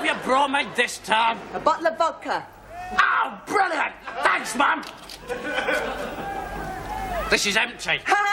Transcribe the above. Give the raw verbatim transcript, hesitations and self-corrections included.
have you brought me this time? A bottle of vodka. Oh, brilliant! Thanks, Mum. This is empty. Ha